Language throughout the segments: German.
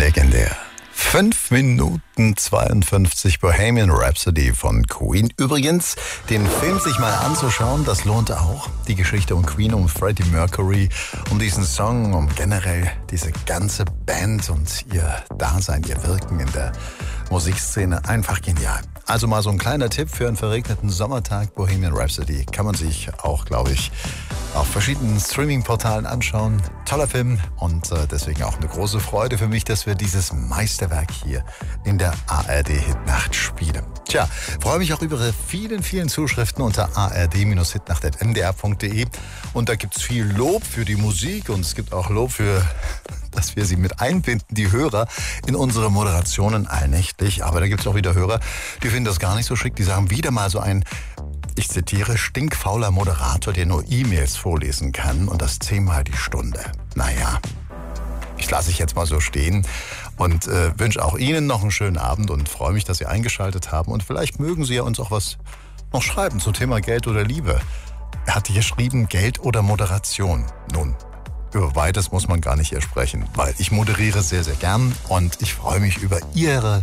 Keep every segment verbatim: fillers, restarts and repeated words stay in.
Legendär. fünf Minuten zweiundfünfzig Bohemian Rhapsody von Queen. Übrigens, den Film sich mal anzuschauen, das lohnt auch. Die Geschichte um Queen, um Freddie Mercury, um diesen Song, um generell diese ganze Band und ihr Dasein, ihr Wirken in der Musikszene. Einfach genial. Also mal so ein kleiner Tipp für einen verregneten Sommertag. Bohemian Rhapsody kann man sich auch, glaube ich, auf verschiedenen Streaming-Portalen anschauen. Toller Film und äh, deswegen auch eine große Freude für mich, dass wir dieses Meisterwerk hier in der A R D-Hitnacht spielen. Tja, freue mich auch über vielen, vielen Zuschriften unter a r d Bindestrich hitnacht punkt n d r punkt d e. Und da gibt's viel Lob für die Musik und es gibt auch Lob für, dass wir sie mit einbinden, die Hörer, in unsere Moderationen allnächtlich. Aber da gibt's auch wieder Hörer, die finden das gar nicht so schick. Die sagen, wieder mal so ein, ich zitiere, stinkfauler Moderator, der nur E-Mails vorlesen kann und das zehnmal die Stunde. Naja, ich lasse ich jetzt mal so stehen und äh, wünsche auch Ihnen noch einen schönen Abend und freue mich, dass Sie eingeschaltet haben. Und vielleicht mögen Sie ja uns auch was noch schreiben zum Thema Geld oder Liebe. Er hatte geschrieben, Geld oder Moderation. Nun, über beides muss man gar nicht hier sprechen, weil ich moderiere sehr, sehr gern und ich freue mich über Ihre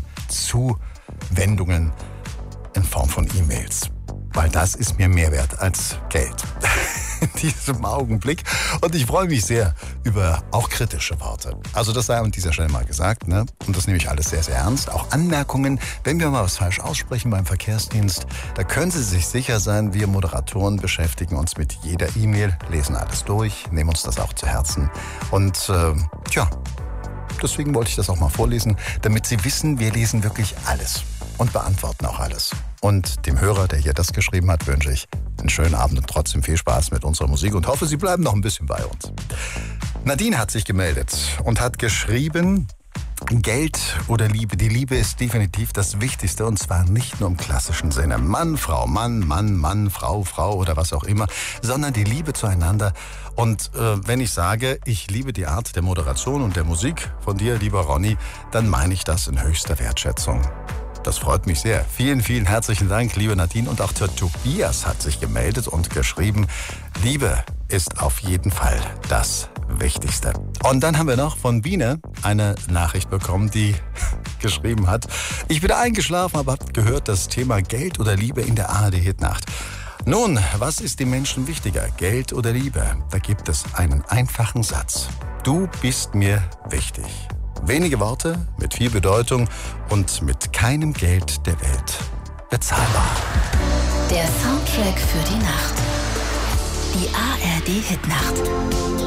Zuwendungen in Form von E-Mails. Weil das ist mir mehr wert als Geld in diesem Augenblick. Und ich freue mich sehr über auch kritische Worte. Also das sei an dieser Stelle mal gesagt, ne? Und das nehme ich alles sehr, sehr ernst. Auch Anmerkungen, wenn wir mal was falsch aussprechen beim Verkehrsdienst, da können Sie sich sicher sein, wir Moderatoren beschäftigen uns mit jeder E-Mail, lesen alles durch, nehmen uns das auch zu Herzen. Und äh, tja, deswegen wollte ich das auch mal vorlesen, damit Sie wissen, wir lesen wirklich alles und beantworten auch alles. Und dem Hörer, der hier das geschrieben hat, wünsche ich einen schönen Abend und trotzdem viel Spaß mit unserer Musik und hoffe, Sie bleiben noch ein bisschen bei uns. Nadine hat sich gemeldet und hat geschrieben, Geld oder Liebe. Die Liebe ist definitiv das Wichtigste und zwar nicht nur im klassischen Sinne. Mann, Frau, Mann, Mann, Mann, Frau, Frau oder was auch immer, sondern die Liebe zueinander. Und äh, wenn ich sage, ich liebe die Art der Moderation und der Musik von dir, lieber Ronny, dann meine ich das in höchster Wertschätzung. Das freut mich sehr. Vielen, vielen herzlichen Dank, liebe Nadine. Und auch der Tobias hat sich gemeldet und geschrieben, Liebe ist auf jeden Fall das Wichtigste. Und dann haben wir noch von Biene eine Nachricht bekommen, die geschrieben hat, ich bin eingeschlafen, aber habe gehört, das Thema Geld oder Liebe in der A R D-Hitnacht. Nun, was ist den Menschen wichtiger, Geld oder Liebe? Da gibt es einen einfachen Satz. Du bist mir wichtig. Wenige Worte mit viel Bedeutung und mit keinem Geld der Welt bezahlbar. Der Soundtrack für die Nacht. Die A R D-Hitnacht.